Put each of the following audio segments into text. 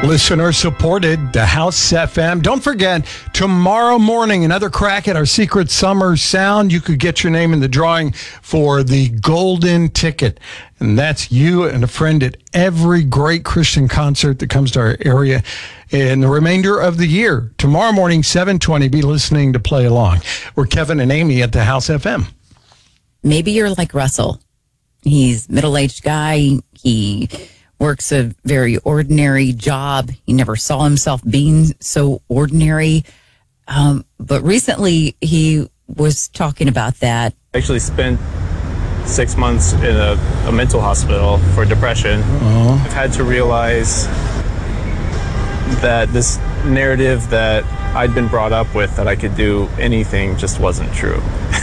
Listener supported, the House FM. Don't forget, tomorrow morning, another crack at our secret summer sound. You could get your name in the drawing for the golden ticket. And that's you and a friend at every great Christian concert that comes to our area in the remainder of the year. Tomorrow morning, 7:20, be listening to Play Along. We're Kevin and Amy at the House FM. Maybe you're like Russell. He's a middle-aged guy. He works a very ordinary job. He never saw himself being so ordinary. But recently he was talking about that. I actually spent 6 months in a mental hospital for depression. I've had to realize that this narrative that I'd been brought up with, that I could do anything, just wasn't true.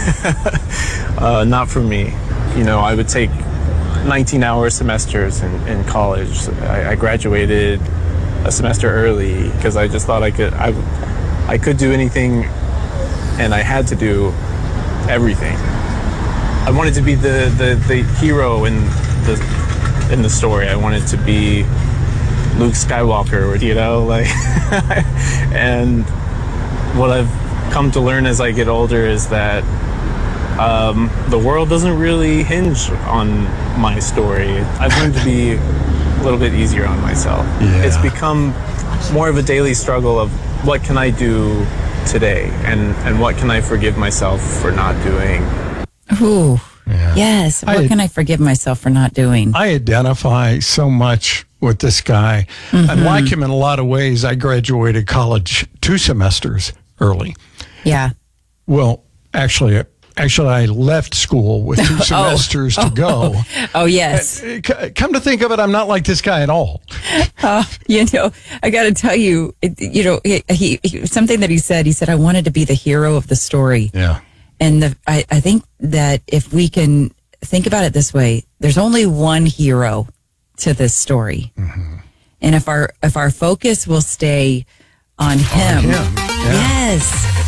Not for me. You know, I would take 19-hour semesters in college. I graduated a semester early because I just thought I could do anything, and I had to do everything. I wanted to be the hero in the story. I wanted to be Luke Skywalker, you know, like. And what I've come to learn as I get older is that the world doesn't really hinge on my story. I've learned to be a little bit easier on myself. Yeah. It's become more of a daily struggle of what can I do today, and what can I forgive myself for not doing. Ooh, Yeah. yes. What can I forgive myself for not doing? I identify so much with this guy. I like him in a lot of ways. I graduated college 2 semesters early. Yeah. Well, actually, I left school with 2 semesters to go. Oh, yes. Come to think of it, I'm not like this guy at all. You know, I got to tell you, he something that he said, I wanted to be the hero of the story. Yeah. And I think that if we can think about it this way, there's only one hero to this story. Mm-hmm. And if our focus will stay on him. Yeah. Yes.